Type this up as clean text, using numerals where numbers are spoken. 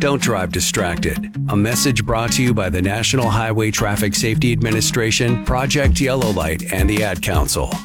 Don't drive distracted. A message brought to you by the National Highway Traffic Safety Administration, Project Yellow Light, and the Ad Council.